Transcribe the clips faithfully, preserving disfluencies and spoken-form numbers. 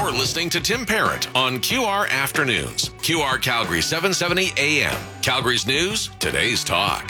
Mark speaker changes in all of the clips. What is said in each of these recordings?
Speaker 1: You're listening to Tim Parent on Q R Afternoons. Q R Calgary seven seventy A M. Calgary's news, today's talk.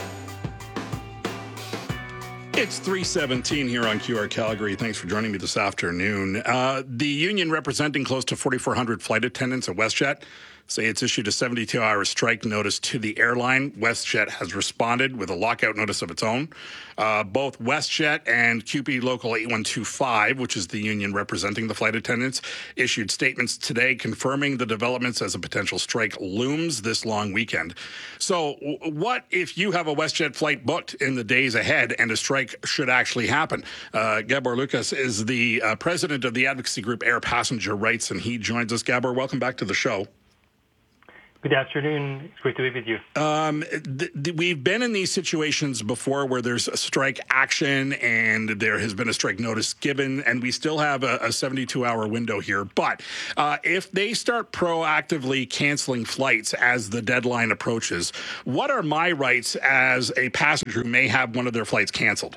Speaker 2: It's three seventeen here on Q R Calgary. Thanks for joining me this afternoon. Uh, the union representing close to forty-four hundred flight attendants at WestJet say it's issued a seventy-two hour strike notice to the airline. WestJet has responded with a lockout notice of its own. Uh, both WestJet and C U P E Local eight one two five, which is the union representing the flight attendants, issued statements today confirming the developments as a potential strike looms this long weekend. So what if you have a WestJet flight booked in the days ahead and a strike should actually happen? Uh, Gabor Lucas is the uh, president of the advocacy group Air Passenger Rights, and he joins us. Gabor, welcome back to the show.
Speaker 3: Good afternoon. It's great to be with you.
Speaker 2: Um, th- th- we've been in these situations before where there's a strike action and there has been a strike notice given, and we still have a, a seventy-two hour window here. But uh, if they start proactively canceling flights as the deadline approaches, what are my rights as a passenger who may have one of their flights canceled?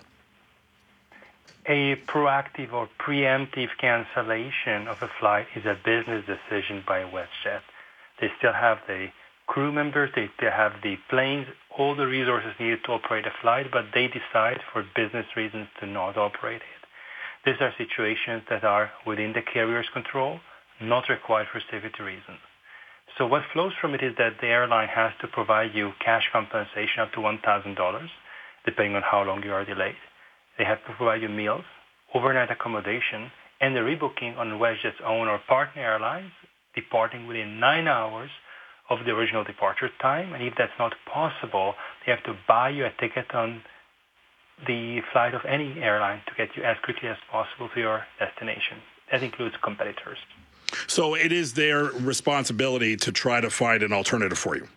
Speaker 3: A proactive or preemptive cancellation of a flight is a business decision by WestJet. They still have the crew members, they still have the planes, all the resources needed to operate a flight, but they decide for business reasons to not operate it. These are situations that are within the carrier's control, not required for safety reasons. So what flows from it is that the airline has to provide you cash compensation up to one thousand dollars, depending on how long you are delayed. They have to provide you meals, overnight accommodation, and the rebooking on WestJet's own or partner airlines, departing within nine hours of the original departure time. And if that's not possible, they have to buy you a ticket on the flight of any airline to get you as quickly as possible to your destination. That includes competitors.
Speaker 2: So it is their responsibility to try to find an alternative for you?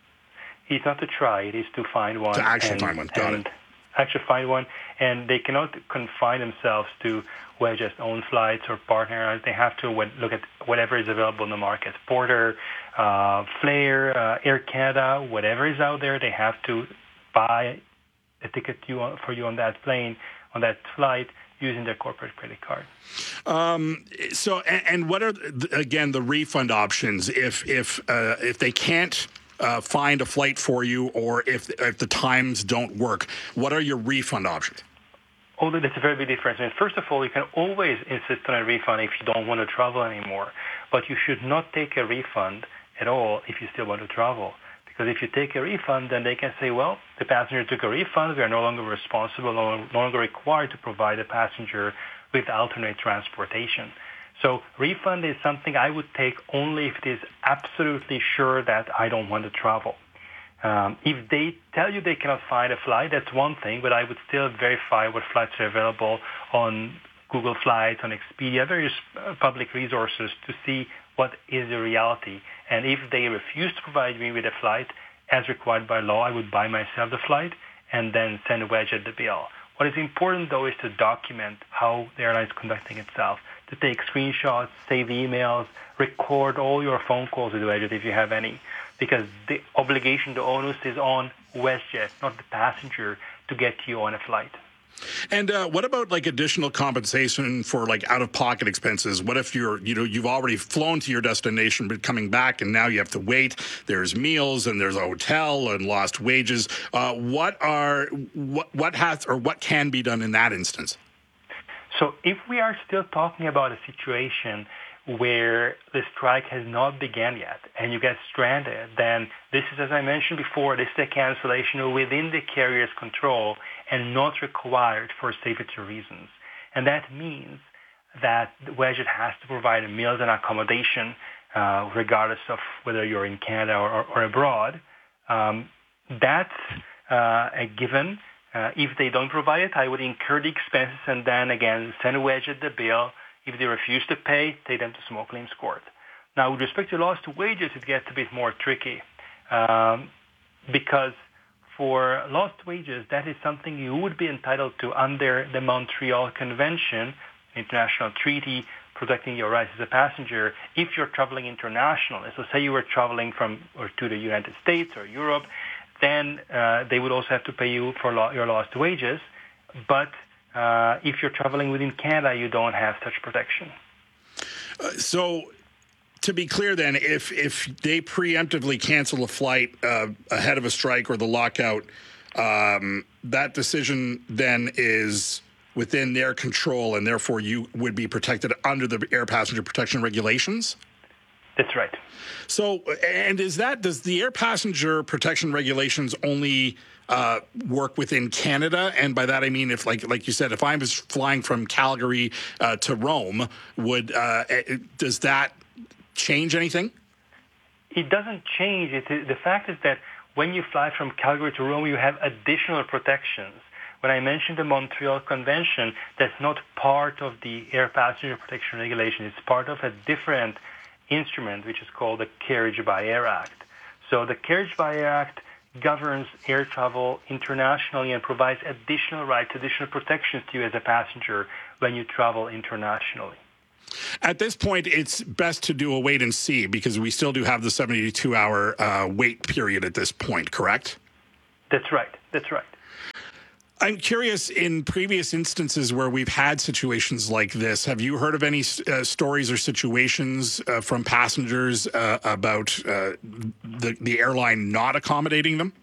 Speaker 3: It's not to try, it is to find one.
Speaker 2: To actually
Speaker 3: and,
Speaker 2: find one, got
Speaker 3: and
Speaker 2: it.
Speaker 3: Actually find one, and they cannot confine themselves to WestJet's own flights or partner airlines. They have to look at whatever is available in the market. Porter, uh, Flair, uh, Air Canada, whatever is out there, they have to buy a ticket to you, for you on that plane, on that flight, using their corporate credit card.
Speaker 2: Um, so, and, and what are, again, the refund options if, if, uh, if they can't Uh, find a flight for you, or if if the times don't work? What are your refund options?
Speaker 3: Oh, that's a very big difference. I mean, first of all, you can always insist on a refund if you don't want to travel anymore, but you should not take a refund at all if you still want to travel. Because if you take a refund, then they can say, well, the passenger took a refund, we are no longer responsible, no longer required to provide the passenger with alternate transportation. So refund is something I would take only if it is absolutely sure that I don't want to travel. Um, if they tell you they cannot find a flight, that's one thing, but I would still verify what flights are available on Google Flights, on Expedia, various public resources to see what is the reality. And if they refuse to provide me with a flight, as required by law, I would buy myself the flight and then send WestJet the bill. What is important, though, is to document how the airline is conducting itself, to take screenshots, save emails, record all your phone calls with WestJet if you have any, because the obligation, the onus is on WestJet, not the passenger, to get you on a flight.
Speaker 2: And uh, what about like additional compensation for like out-of-pocket expenses? What if you're, you know, you've already flown to your destination, but coming back and now you have to wait? There's meals and there's a hotel and lost wages. Uh, what are what what has or what can be done in that instance?
Speaker 3: So if we are still talking about a situation where the strike has not begun yet and you get stranded, then this is, as I mentioned before, this is a cancellation within the carrier's control and not required for safety reasons. And that means that WestJet has to provide meals and accommodation uh, regardless of whether you're in Canada or, or, or abroad. Um, that's uh, a given. Uh, if they don't provide it, I would incur the expenses and then, again, send WestJet the bill. If they refuse to pay, take them to small claims court. Now, with respect to lost wages, it gets a bit more tricky um, because for lost wages, that is something you would be entitled to under the Montreal Convention, international treaty protecting your rights as a passenger, if you're traveling internationally. So say you were traveling from or to the United States or Europe, then uh, they would also have to pay you for lo- your lost wages. But uh, if you're traveling within Canada, you don't have such protection.
Speaker 2: Uh, so, to be clear, then, if if they preemptively cancel a flight uh, ahead of a strike or the lockout, um, that decision then is within their control, and therefore you would be protected under the air passenger protection regulations?
Speaker 3: That's right.
Speaker 2: So, and is that, does the air passenger protection regulations only uh, work within Canada? And by that I mean, if like like you said, if I was flying from Calgary uh, to Rome, would uh, does that change anything?
Speaker 3: It doesn't change. It, the fact is that when you fly from Calgary to Rome, you have additional protections. When I mentioned the Montreal Convention, that's not part of the air passenger protection regulation. It's part of a different instrument, which is called the Carriage by Air Act. So the Carriage by Air Act governs air travel internationally and provides additional rights, additional protections to you as a passenger when you travel internationally.
Speaker 2: At this point, it's best to do a wait and see because we still do have the seventy-two hour uh, wait period at this point, correct?
Speaker 3: That's right. That's right.
Speaker 2: I'm curious, in previous instances where we've had situations like this, have you heard of any uh, stories or situations uh, from passengers uh, about uh, the, the airline not accommodating them?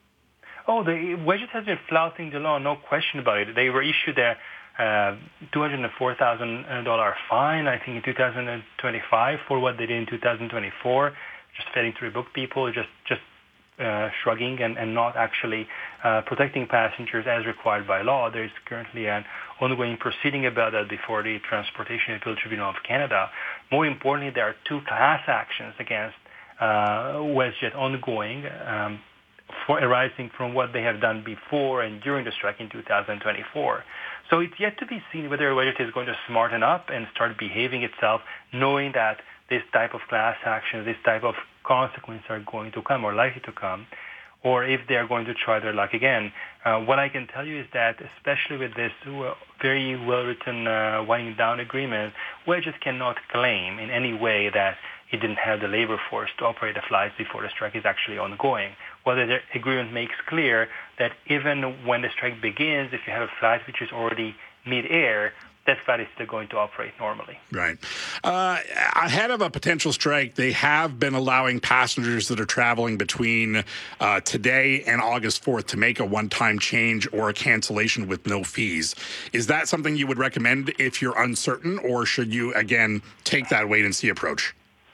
Speaker 3: Oh, the WestJet has been flouting the law, no question about it. They were issued a uh, two hundred four thousand dollars fine, I think, in two thousand twenty-five for what they did in two thousand twenty-four, just failing to rebook people, just just Uh, shrugging and, and not actually uh, protecting passengers as required by law. There is currently an ongoing proceeding about that before the Transportation Appeal Tribunal of Canada. More importantly, there are two class actions against uh, WestJet ongoing um, for arising from what they have done before and during the strike in two thousand twenty-four. So it's yet to be seen whether WestJet is going to smarten up and start behaving itself, knowing that this type of class action, this type of consequences are going to come or likely to come, or if they're going to try their luck again. Uh, what I can tell you is that, especially with this very well-written uh, winding down agreement, WestJet cannot claim in any way that it didn't have the labor force to operate the flights before the strike is actually ongoing. Well, the agreement makes clear that even when the strike begins, if you have a flight which is already mid-air, that flight is still going to operate normally.
Speaker 2: Right. Uh, ahead of a potential strike, they have been allowing passengers that are traveling between uh, today and August fourth to make a one-time change or a cancellation with no fees. Is that something you would recommend if you're uncertain, or should you, again, take that wait-and-see approach?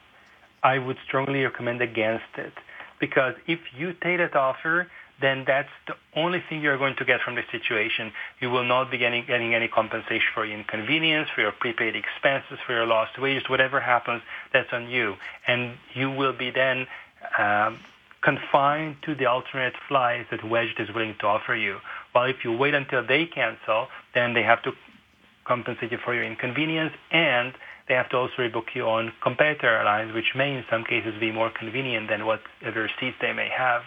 Speaker 3: I would strongly recommend against it, because if you take that offer, then that's the only thing you're going to get from this situation. You will not be getting, getting any compensation for your inconvenience, for your prepaid expenses, for your lost wages. Whatever happens, that's on you. And you will be then um, confined to the alternate flights that WestJet is willing to offer you. While if you wait until they cancel, then they have to compensate you for your inconvenience, and they have to also rebook you on competitor airlines, which may in some cases be more convenient than whatever seats they may have.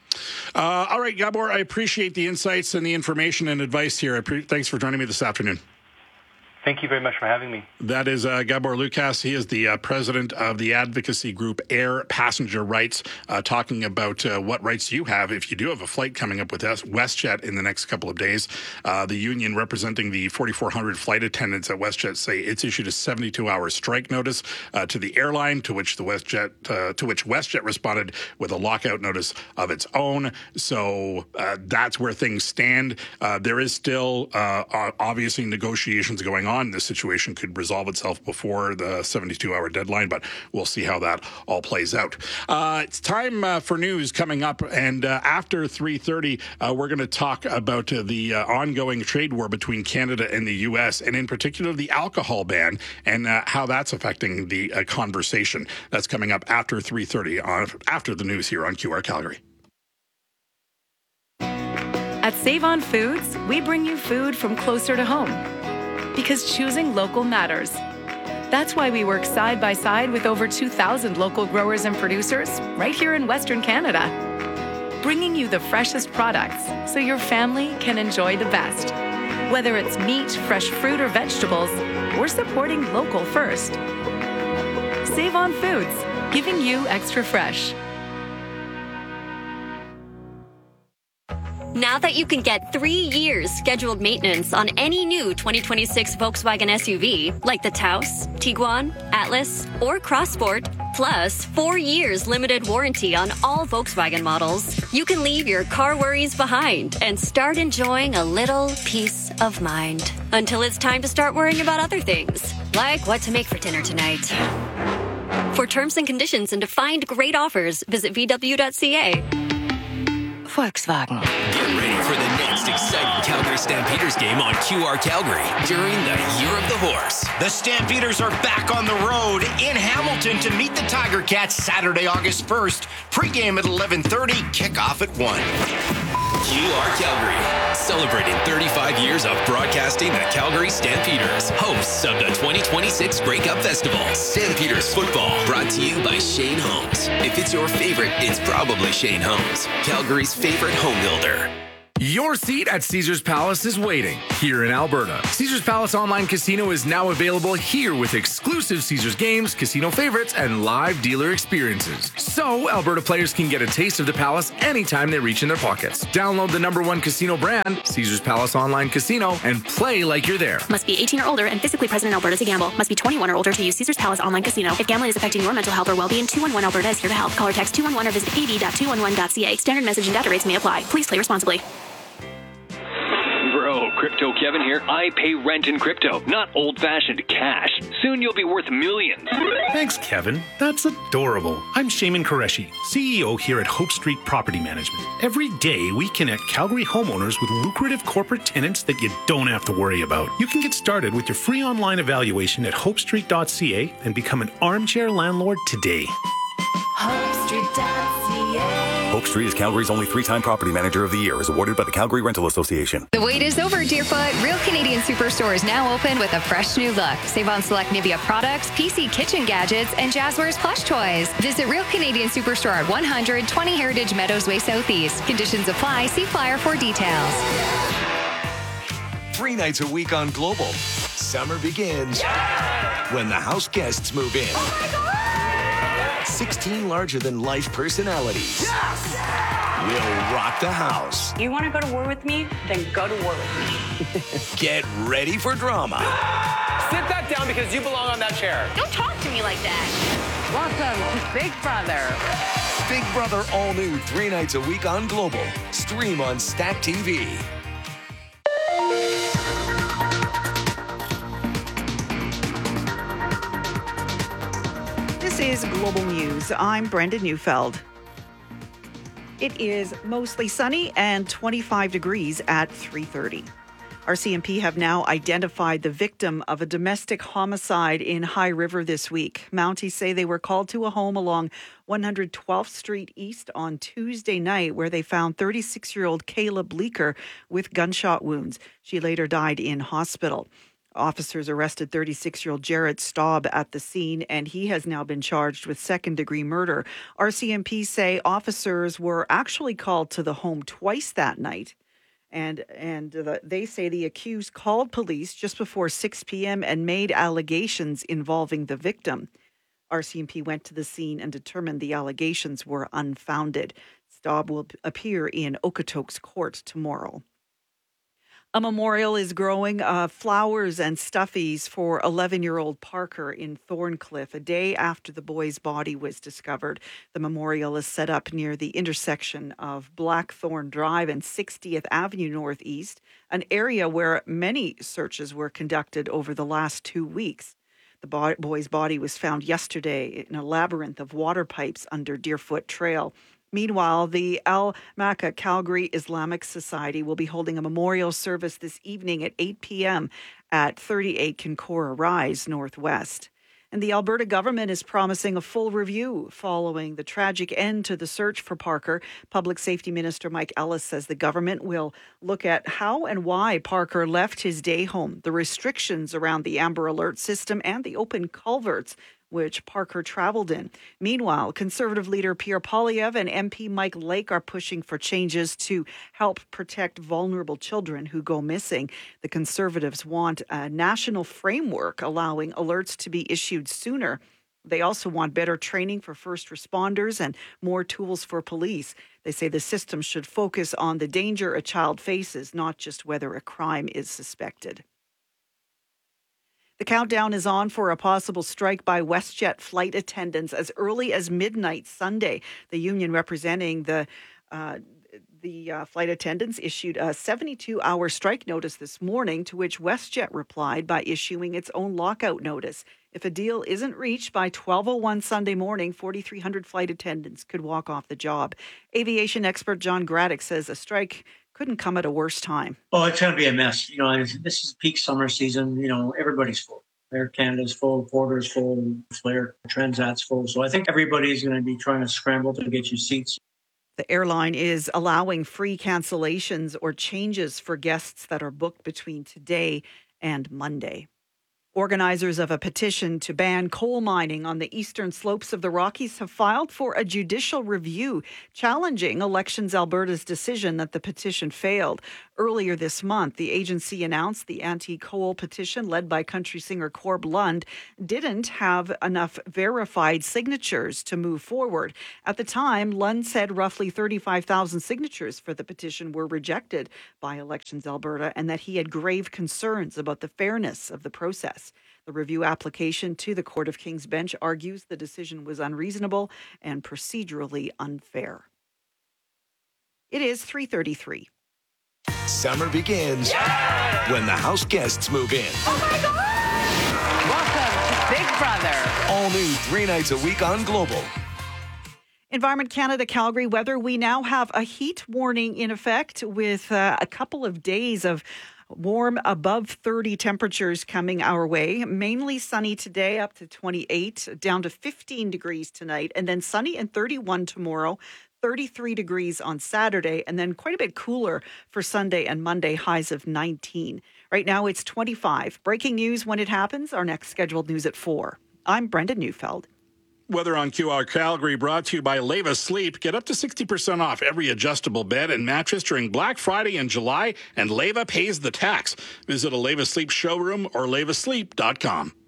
Speaker 2: Uh, all right, Gabor, I appreciate the insights and the information and advice here. I pre- thanks for joining me this afternoon.
Speaker 3: Thank you very much for having me.
Speaker 2: That is uh, Gabor Lukasz. He is the uh, president of the advocacy group Air Passenger Rights, uh, talking about uh, what rights you have if you do have a flight coming up with WestJet in the next couple of days. Uh, the union representing the forty-four hundred flight attendants at WestJet say it's issued a seventy-two hour strike notice uh, to the airline, to which the WestJet uh, to which WestJet responded with a lockout notice of its own. So uh, that's where things stand. Uh, there is still uh, obviously negotiations going on. This situation could resolve itself before the seventy-two hour deadline, but we'll see how that all plays out. Uh, it's time uh, for news coming up, and uh, after three thirty, uh, we're going to talk about uh, the uh, ongoing trade war between Canada and the U S, and in particular the alcohol ban and uh, how that's affecting the uh, conversation. That's coming up after three thirty, on, after the news here on Q R Calgary.
Speaker 4: At Save On Foods, we bring you food from closer to home. Because choosing local matters. That's why we work side by side with over two thousand local growers and producers right here in Western Canada, bringing you the freshest products so your family can enjoy the best. Whether it's meat, fresh fruit, or vegetables, we're supporting local first. Save On Foods, giving you extra fresh.
Speaker 5: Now that you can get three years scheduled maintenance on any new twenty twenty-six Volkswagen S U V, like the Taos, Tiguan, Atlas, or Crossport, plus four years limited warranty on all Volkswagen models, you can leave your car worries behind and start enjoying a little peace of mind. Until it's time to start worrying about other things, like what to make for dinner tonight. For terms and conditions and to find great offers, visit v w dot c a.
Speaker 6: Volkswagen.
Speaker 7: Get ready for the next exciting Calgary Stampeders game on Q R Calgary during the Year of the Horse.
Speaker 8: The Stampeders are back on the road in Hamilton to meet the Tiger Cats Saturday, August first. Pre-game at eleven thirty, kickoff at one.
Speaker 7: Q R Calgary, celebrating thirty-five years of broadcasting the Calgary Stampeders, hosts of the twenty twenty-six Breakup Festival. Stampeders football, brought to you by Shane Homes. If it's your favorite, it's probably Shane Homes, Calgary's favorite home builder.
Speaker 9: Your seat at Caesars Palace is waiting here in Alberta. Caesars Palace Online Casino is now available here with exclusive Caesars games, casino favorites, and live dealer experiences. So Alberta players can get a taste of the Palace anytime they reach in their pockets. Download the number one casino brand, Caesars Palace Online Casino, and play like you're there.
Speaker 10: Must be eighteen or older and physically present in Alberta to gamble. Must be twenty-one or older to use Caesars Palace Online Casino. If gambling is affecting your mental health or well-being, two one one Alberta is here to help. Call or text two one one or visit a d dot two one one dot c a. Standard message and data rates may apply. Please play responsibly.
Speaker 11: Bro, Crypto Kevin here. I pay rent in crypto, not old-fashioned cash. Soon you'll be worth millions.
Speaker 12: Thanks, Kevin. That's adorable. I'm Shaman Qureshi, C E O here at Hope Street Property Management. Every day, we connect Calgary homeowners with lucrative corporate tenants that you don't have to worry about. You can get started with your free online evaluation at hope street dot c a and become an armchair landlord today.
Speaker 13: hope street dot c a.
Speaker 14: Hope Street is Calgary's only three-time Property Manager of the Year, is awarded by the Calgary Rental Association.
Speaker 15: The wait is over, Deerfoot. Real Canadian Superstore is now open with a fresh new look. Save on select Nivea products, P C kitchen gadgets, and Jazzwares plush toys. Visit Real Canadian Superstore at one hundred twenty Heritage Meadows Way Southeast. Conditions apply. See flyer for details.
Speaker 16: Three nights a week on Global. Summer begins yeah! when the house guests move in.
Speaker 13: Oh my God!
Speaker 16: sixteen larger-than-life personalities
Speaker 13: yes!
Speaker 16: will rock the house.
Speaker 17: You want to go to war with me? Then go to war with
Speaker 16: me. Get ready for drama.
Speaker 18: Sit that down because you belong on that chair.
Speaker 15: Don't talk to me like that.
Speaker 17: Welcome to Big Brother.
Speaker 16: Big Brother all new three nights a week on Global. Stream on Stack T V.
Speaker 19: This is Global News. I'm Brenda Neufeld. It is mostly sunny and twenty-five degrees at three thirty. R C M P have now identified the victim of a domestic homicide in High River this week. Mounties say they were called to a home along one hundred twelfth Street East on Tuesday night where they found thirty-six-year-old Kayla Bleeker with gunshot wounds. She later died in hospital. Officers arrested thirty-six-year-old Jared Staub at the scene, and he has now been charged with second-degree murder. R C M P say officers were actually called to the home twice that night, and and the, they say the accused called police just before six p.m. and made allegations involving the victim. R C M P went to the scene and determined the allegations were unfounded. Staub will appear in Okotoks Court tomorrow. A memorial is growing uh, flowers and stuffies for eleven-year-old Parker in Thorncliffe. A day after the boy's body was discovered, the memorial is set up near the intersection of Blackthorn Drive and sixtieth Avenue Northeast, an area where many searches were conducted over the last two weeks. The bo- boy's body was found yesterday in a labyrinth of water pipes under Deerfoot Trail. Meanwhile, the Al-Maka Calgary Islamic Society will be holding a memorial service this evening at eight p.m. at thirty-eight Kincora Rise, Northwest. And the Alberta government is promising a full review following the tragic end to the search for Parker. Public Safety Minister Mike Ellis says the government will look at how and why Parker left his day home, the restrictions around the Amber Alert system, and the open culverts which Parker traveled in. Meanwhile, Conservative leader Pierre Poilievre and M P Mike Lake are pushing for changes to help protect vulnerable children who go missing. The Conservatives want a national framework allowing alerts to be issued sooner. they also want better training for first responders and more tools for police. They say the system should focus on the danger a child faces, not just whether a crime is suspected. The countdown is on for a possible strike by WestJet flight attendants as early as midnight Sunday. The union representing the uh, the uh, flight attendants issued a seventy-two hour strike notice this morning, to which WestJet replied by issuing its own lockout notice. If a deal isn't reached by twelve oh one Sunday morning, forty-three hundred flight attendants could walk off the job. Aviation expert John Graddick says a strike couldn't come at a worse time.
Speaker 20: Oh, it's going to be a mess. You know, this is peak summer season. You know, everybody's full. Air Canada's full, Porter's full, Flair, Transat's full. So I think everybody's going to be trying to scramble to get you seats.
Speaker 19: The airline is allowing free cancellations or changes for guests that are booked between today and Monday. Organizers of a petition to ban coal mining on the eastern slopes of the Rockies have filed for a judicial review, challenging Elections Alberta's decision that the petition failed. Earlier this month, the agency announced the anti-coal petition led by country singer Corb Lund didn't have enough verified signatures to move forward. At the time, Lund said roughly thirty-five thousand signatures for the petition were rejected by Elections Alberta and that he had grave concerns about the fairness of the process. The review application to the Court of King's Bench argues the decision was unreasonable and procedurally unfair. It is three thirty-three.
Speaker 16: Summer begins yeah! when the house guests move in.
Speaker 17: Oh my God! Welcome to Big Brother.
Speaker 16: All new three nights a week on Global.
Speaker 19: Environment Canada Calgary weather. We now have a heat warning in effect with uh, a couple of days of warm above thirty temperatures coming our way. Mainly sunny today, up to twenty-eight, down to fifteen degrees tonight, and then sunny and thirty-one tomorrow, thirty-three degrees on Saturday, and then quite a bit cooler for Sunday and Monday, highs of nineteen. Right now it's twenty-five. Breaking news when it happens. Our next scheduled news at four. I'm Brenda Neufeld.
Speaker 2: Weather on Q R Calgary brought to you by Leva Sleep. Get up to sixty percent off every adjustable bed and mattress during Black Friday in July, and Leva pays the tax. Visit a Leva Sleep showroom or leva sleep dot com.